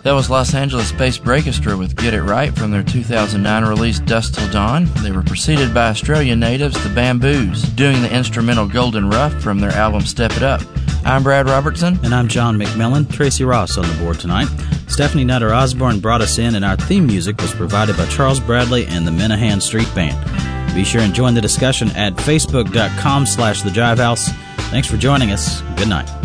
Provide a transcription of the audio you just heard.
That was Los Angeles-based Breakestra with Get It Right from their 2009 release Dusk Till Dawn. They were preceded by Australian natives The Bamboos, doing the instrumental Golden Rough from their album Step It Up. I'm Brad Robertson. And I'm John McMillan. Tracy Ross on the board tonight. Stephanie Nutter Osborne brought us in, and our theme music was provided by Charles Bradley and the Minahan Street Band. Be sure and join the discussion at facebook.com/thedrivehouse. Thanks for joining us. Good night.